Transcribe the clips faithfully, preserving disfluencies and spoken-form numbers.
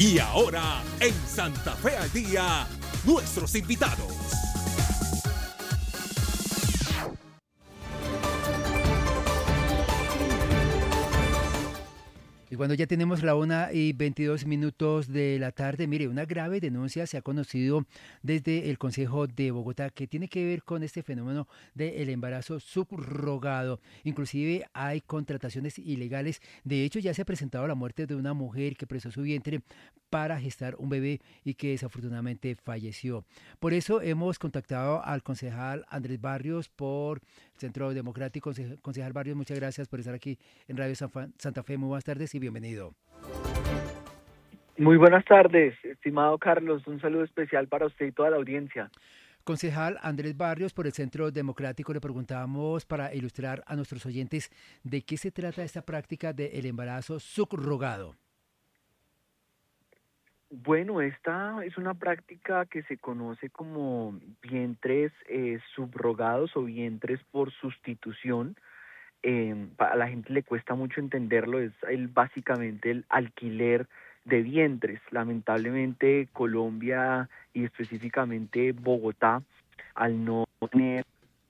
Y ahora, en Santa Fe al Día, nuestros invitados. Y cuando ya tenemos la una y veintidós minutos de la tarde, mire, una grave denuncia se ha conocido desde el Consejo de Bogotá que tiene que ver con este fenómeno del embarazo subrogado. Inclusive hay contrataciones ilegales. De hecho, ya se ha presentado la muerte de una mujer que prestó su vientre para gestar un bebé y que desafortunadamente falleció. Por eso hemos contactado al concejal Andrés Barrios por Centro Democrático. Concejal Barrios, muchas gracias por estar aquí en Radio Santa Fe. Muy buenas tardes y bienvenido. Muy buenas tardes, estimado Carlos. Un saludo especial para usted y toda la audiencia. Concejal Andrés Barrios, por el Centro Democrático, le preguntábamos para ilustrar a nuestros oyentes de qué se trata esta práctica del embarazo subrogado. Bueno, esta es una práctica que se conoce como vientres eh, subrogados o vientres por sustitución. Eh, a la gente le cuesta mucho entenderlo, es el, básicamente el alquiler de vientres. Lamentablemente Colombia y específicamente Bogotá, al no tener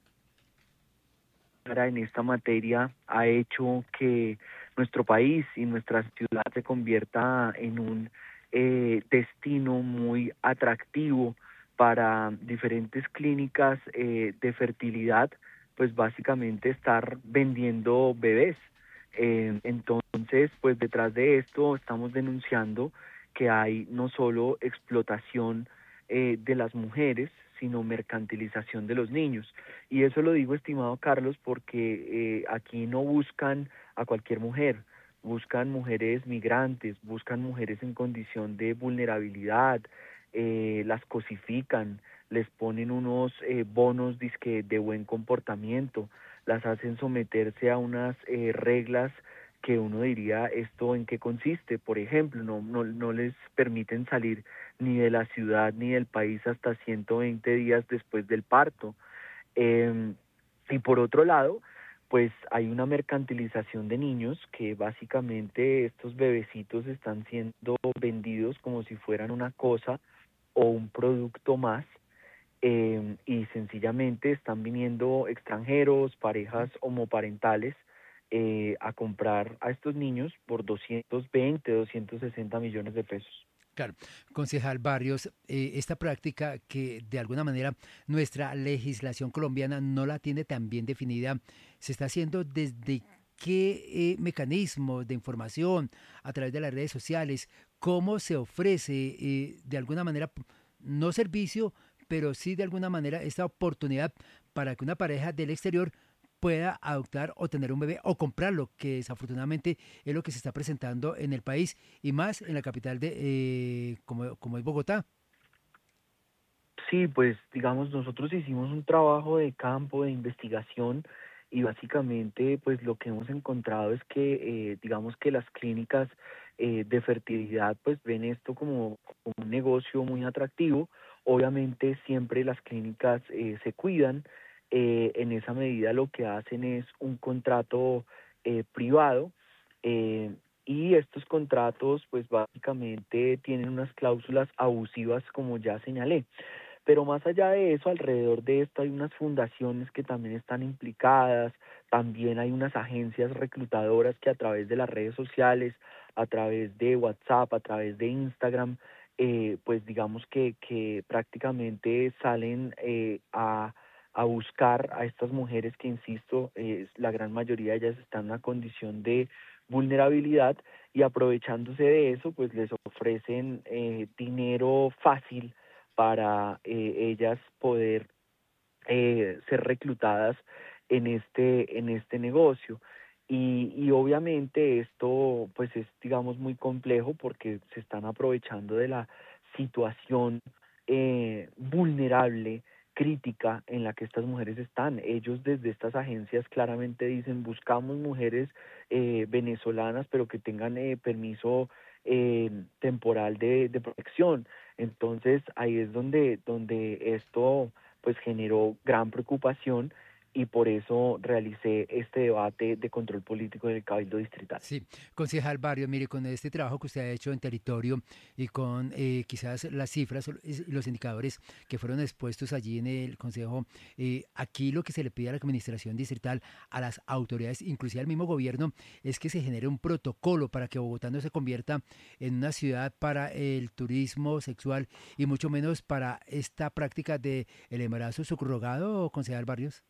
en esta materia, ha hecho que nuestro país y nuestra ciudad se convierta en un eh, destino muy atractivo para diferentes clínicas eh, de fertilidad, pues básicamente estar vendiendo bebés. Eh, entonces, pues detrás de esto estamos denunciando que hay no solo explotación eh, de las mujeres, sino mercantilización de los niños. Y eso lo digo, estimado Carlos, porque eh, aquí no buscan a cualquier mujer, buscan mujeres migrantes, buscan mujeres en condición de vulnerabilidad, eh, las cosifican, les ponen unos eh, bonos dizque de buen comportamiento, las hacen someterse a unas eh, reglas que uno diría, ¿esto en qué consiste? Por ejemplo, no, no, no les permiten salir ni de la ciudad ni del país hasta ciento veinte días después del parto. Eh, y por otro lado, pues hay una mercantilización de niños que básicamente estos bebecitos están siendo vendidos como si fueran una cosa o un producto más. Eh, y sencillamente están viniendo extranjeros, parejas homoparentales, eh, a comprar a estos niños por doscientos veinte, doscientos sesenta millones de pesos. Claro, concejal Barrios, eh, esta práctica que de alguna manera nuestra legislación colombiana no la tiene tan bien definida, se está haciendo desde qué eh, mecanismos de información, a través de las redes sociales, cómo se ofrece eh, de alguna manera, no servicio, pero sí de alguna manera esta oportunidad para que una pareja del exterior pueda adoptar o tener un bebé o comprarlo, que desafortunadamente es lo que se está presentando en el país y más en la capital de eh, como, como es Bogotá. Sí, pues digamos, nosotros hicimos un trabajo de campo, de investigación, y básicamente pues lo que hemos encontrado es que eh, digamos que las clínicas eh, de fertilidad pues ven esto como, como un negocio muy atractivo. Obviamente siempre las clínicas eh, se cuidan, eh, en esa medida lo que hacen es un contrato eh, privado, eh, y estos contratos pues básicamente tienen unas cláusulas abusivas como ya señalé. Pero más allá de eso, alrededor de esto hay unas fundaciones que también están implicadas, también hay unas agencias reclutadoras que a través de las redes sociales, a través de WhatsApp, a través de Instagram, eh, pues digamos que, que prácticamente salen eh, a, a buscar a estas mujeres que, insisto, eh, la gran mayoría de ellas están en una condición de vulnerabilidad, y aprovechándose de eso, pues les ofrecen eh, dinero fácil para eh, ellas poder eh, ser reclutadas en este en este negocio. Y, y obviamente esto pues es, digamos, muy complejo porque se están aprovechando de la situación eh, vulnerable, crítica en la que estas mujeres están. Ellos desde estas agencias claramente dicen: buscamos mujeres eh, venezolanas pero que tengan eh, permiso eh, temporal de, de protección. Entonces ahí es donde, donde esto pues generó gran preocupación, y por eso realicé este debate de control político del Cabildo Distrital. Sí, concejal Barrios, mire, con este trabajo que usted ha hecho en territorio y con eh, quizás las cifras y los indicadores que fueron expuestos allí en el Consejo, eh, aquí lo que se le pide a la administración distrital, a las autoridades, inclusive al mismo gobierno, es que se genere un protocolo para que Bogotá no se convierta en una ciudad para el turismo sexual y mucho menos para esta práctica de el embarazo subrogado, concejal Barrios.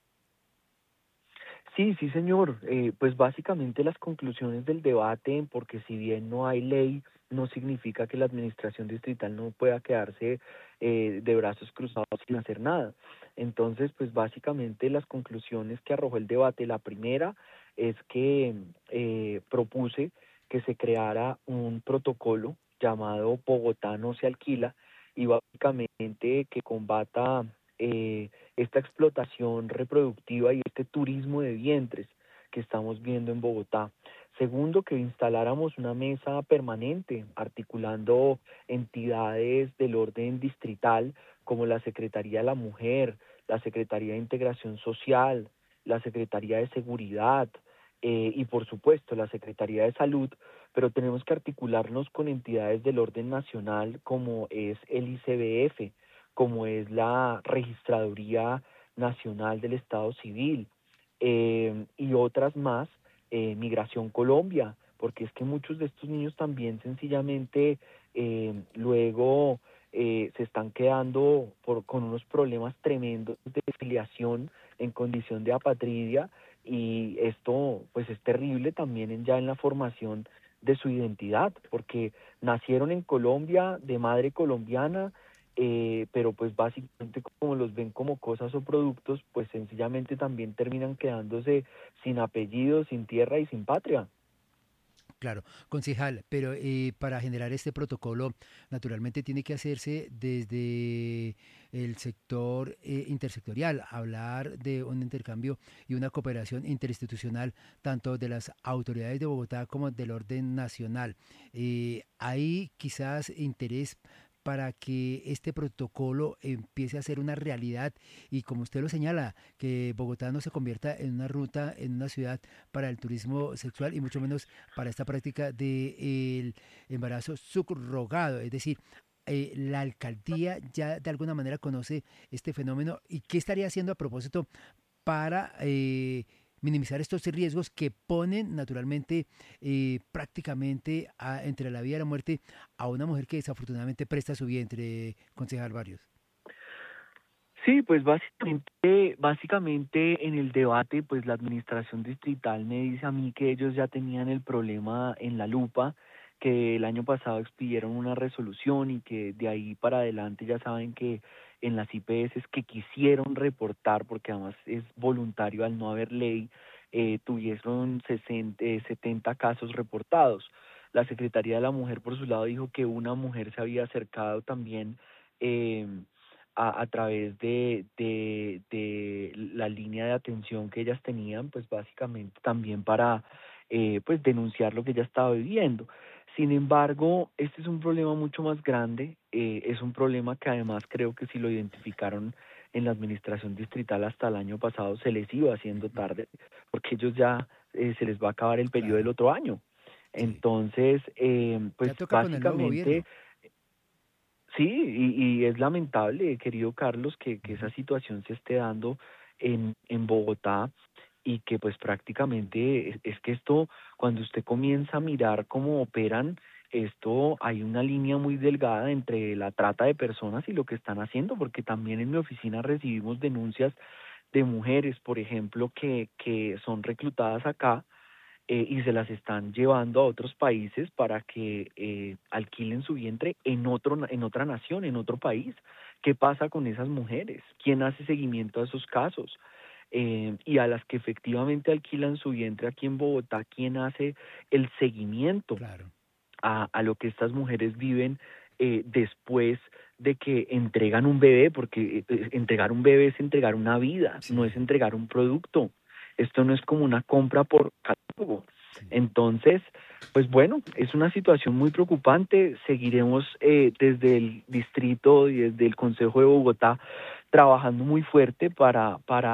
Sí, sí, señor. Eh, pues básicamente las conclusiones del debate, porque si bien no hay ley, no significa que la administración distrital no pueda quedarse eh, de brazos cruzados sin hacer nada. Entonces, pues básicamente las conclusiones que arrojó el debate, la primera es que eh, propuse que se creara un protocolo llamado Bogotá no se alquila y básicamente que combata eh, esta explotación reproductiva y este turismo de vientres que estamos viendo en Bogotá. Segundo, que instaláramos una mesa permanente articulando entidades del orden distrital como la Secretaría de la Mujer, la Secretaría de Integración Social, la Secretaría de Seguridad eh, y por supuesto la Secretaría de Salud, pero tenemos que articularnos con entidades del orden nacional como es el I C B F, como es la Registraduría Nacional del Estado Civil eh, y otras más, eh, Migración Colombia, porque es que muchos de estos niños también sencillamente eh, luego eh, se están quedando por, con unos problemas tremendos de filiación en condición de apatridia y esto pues es terrible también en, ya en la formación de su identidad, porque nacieron en Colombia de madre colombiana, eh, pero pues básicamente como los ven como cosas o productos, pues sencillamente también terminan quedándose sin apellido, sin tierra y sin patria. Claro, concejal, pero eh, para generar este protocolo, naturalmente tiene que hacerse desde el sector eh, intersectorial, hablar de un intercambio y una cooperación interinstitucional, tanto de las autoridades de Bogotá como del orden nacional. Eh, hay quizás interés para que este protocolo empiece a ser una realidad y como usted lo señala, que Bogotá no se convierta en una ruta, en una ciudad para el turismo sexual y mucho menos para esta práctica del embarazo subrogado, es decir, eh, la alcaldía ya de alguna manera conoce este fenómeno y qué estaría haciendo a propósito para eh, minimizar estos riesgos que ponen naturalmente eh, prácticamente a, entre la vida y la muerte a una mujer que desafortunadamente presta su vientre, concejal Barrios. Sí, pues básicamente, básicamente en el debate, pues la administración distrital me dice a mí que ellos ya tenían el problema en la lupa, que el año pasado expidieron una resolución y que de ahí para adelante ya saben que en las I P S que quisieron reportar, porque además es voluntario al no haber ley, eh, tuvieron sesenta, eh, setenta casos reportados. La Secretaría de la Mujer, por su lado, dijo que una mujer se había acercado también eh, a, a través de, de, de la línea de atención que ellas tenían, pues básicamente también para eh, pues denunciar lo que ella estaba viviendo. Sin embargo, este es un problema mucho más grande, eh, es un problema que además creo que si lo identificaron en la administración distrital hasta el año pasado se les iba haciendo tarde, porque ellos ya eh, se les va a acabar el periodo Claro, del otro año. sí. Entonces, eh, pues Ya toca con el nuevo básicamente gobierno. sí, y, y es lamentable, querido Carlos, que, que esa Uh-huh. situación se esté dando en, en Bogotá y que pues prácticamente es, es que esto, cuando usted comienza a mirar cómo operan, esto hay una línea muy delgada entre la trata de personas y lo que están haciendo, porque también en mi oficina recibimos denuncias de mujeres, por ejemplo, que, que son reclutadas acá eh, y se las están llevando a otros países para que eh, alquilen su vientre en otro en otra nación, en otro país. ¿Qué pasa con esas mujeres? ¿Quién hace seguimiento a esos casos? Eh, y a las que efectivamente alquilan su vientre aquí en Bogotá, ¿quién hace el seguimiento Claro. a, a lo que estas mujeres viven eh, después de que entregan un bebé? Porque eh, entregar un bebé es entregar una vida, no es Sí, entregar un producto. Esto no es como una compra por catálogo. sí. Entonces, pues bueno, es una situación muy preocupante. Seguiremos eh, desde el distrito y desde el Consejo de Bogotá trabajando muy fuerte para, para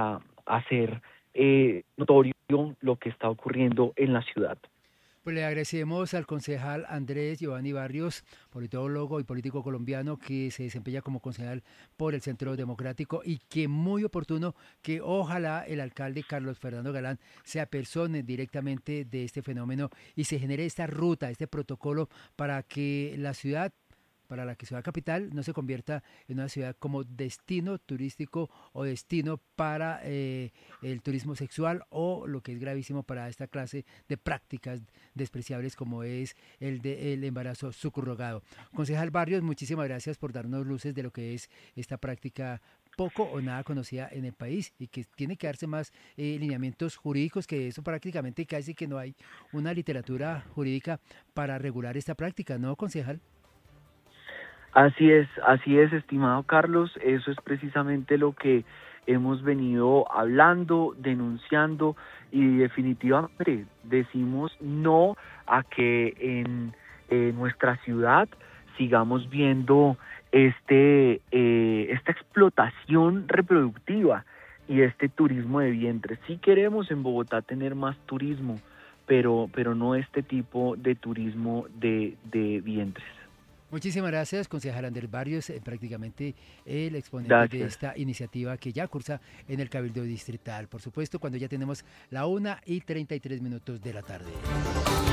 hacer eh, notorio lo que está ocurriendo en la ciudad. Pues le agradecemos al concejal Andrés Giovanni Barrios, politólogo y político colombiano que se desempeña como concejal por el Centro Democrático y que muy oportuno que ojalá el alcalde Carlos Fernando Galán se apersone directamente de este fenómeno y se genere esta ruta, este protocolo para que la ciudad para la que Ciudad Capital no se convierta en una ciudad como destino turístico o destino para eh, el turismo sexual o lo que es gravísimo para esta clase de prácticas despreciables como es el de el embarazo subrogado. Concejal Barrios, muchísimas gracias por darnos luces de lo que es esta práctica poco o nada conocida en el país y que tiene que darse más eh, lineamientos jurídicos, que eso prácticamente casi que no hay una literatura jurídica para regular esta práctica, ¿no, concejal? Así es, así es, estimado Carlos, eso es precisamente lo que hemos venido hablando, denunciando y definitivamente decimos no a que en eh, nuestra ciudad sigamos viendo este eh, esta explotación reproductiva y este turismo de vientres. Sí queremos en Bogotá tener más turismo, pero, pero no este tipo de turismo de, de vientres. Muchísimas gracias, concejal Andrés Barrios, eh, prácticamente el exponente Gracias. de esta iniciativa que ya cursa en el Cabildo Distrital. Por supuesto, cuando ya tenemos la una y treinta y tres minutos de la tarde.